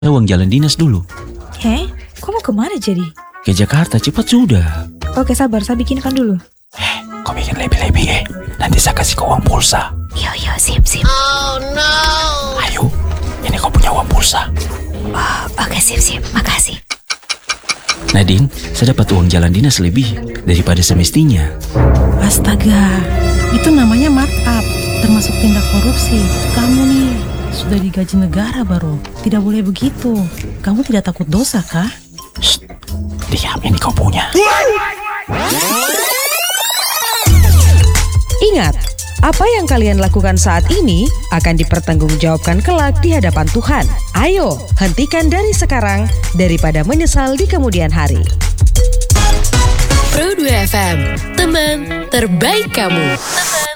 uang jalan dinas dulu. Kok mau kemana jadi? Ke Jakarta, cepat sudah. Oke, sabar, saya bikinkan dulu. Kau bikin lebih-lebih nanti saya kasih kau uang pulsa. Yo, sip. Oh no! Ayo, ini kau punya uang pulsa. Oh, oke, sip, makasih. Nadine, saya dapat uang jalan dinas lebih daripada semestinya. Astaga, itu namanya markup, termasuk tindak korupsi. Kamu nih sudah digaji negara baru, tidak boleh begitu. Kamu tidak takut dosa kah? Shh, diam, ini kau punya. Ingat, apa yang kalian lakukan saat ini akan dipertanggungjawabkan kelak di hadapan Tuhan. Ayo, hentikan dari sekarang daripada menyesal di kemudian hari. Pro 2 FM, teman terbaik kamu.